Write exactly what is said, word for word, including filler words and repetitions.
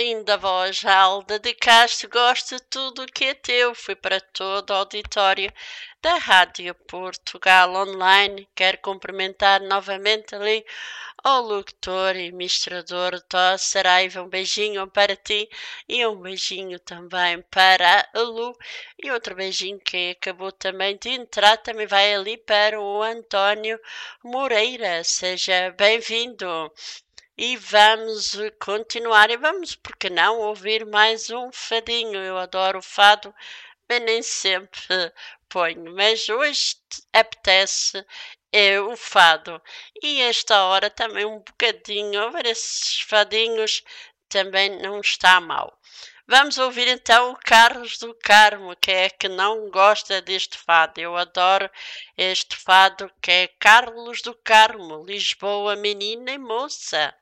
Linda voz, Al, dedicaste, gosto de tudo que é teu. Fui para todo o auditório da Rádio Portugal Online. Quero cumprimentar novamente ali ao locutor e mistrador Tó Saraiva. Um beijinho para ti e um beijinho também para a Lu. E outro beijinho que acabou também de entrar, também vai ali para o António Moreira. Seja bem-vindo. E vamos continuar e vamos, porque não, ouvir mais um fadinho. Eu adoro o fado, mas nem sempre ponho. Mas hoje apetece é o fado. E esta hora também um bocadinho, ouvir esses fadinhos também não está mal. Vamos ouvir então o Carlos do Carmo, que é que não gosta deste fado. Eu adoro este fado, que é Carlos do Carmo, Lisboa, menina e moça.